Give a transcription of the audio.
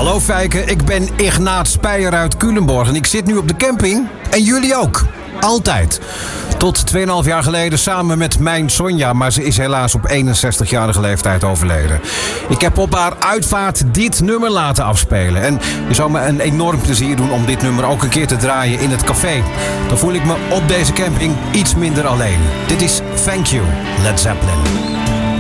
Hallo Fijke, ik ben Ignaat Speijer uit Culemborg en ik zit nu op de camping. En jullie ook. Altijd. Tot 2,5 jaar geleden samen met mijn Sonja, maar ze is helaas op 61-jarige leeftijd overleden. Ik heb op haar uitvaart dit nummer laten afspelen. En je zou me een enorm plezier doen om dit nummer ook een keer te draaien in het café. Dan voel ik me op deze camping iets minder alleen. Dit is Thank You, Led Zeppelin.